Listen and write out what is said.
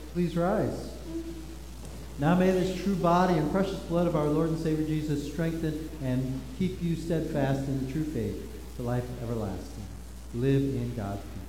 Please rise. Now may this true body and precious blood of our Lord and Savior Jesus strengthen and keep you steadfast in the true faith to life everlasting. Live in God's peace.